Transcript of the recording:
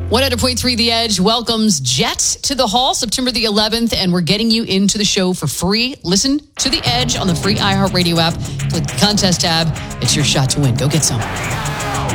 100.3 The Edge welcomes Jet to the hall September the 11th, and we're getting you into the show for free. Listen to The Edge on the free iHeartRadio app. Click the contest tab. It's your shot to win. Go get some.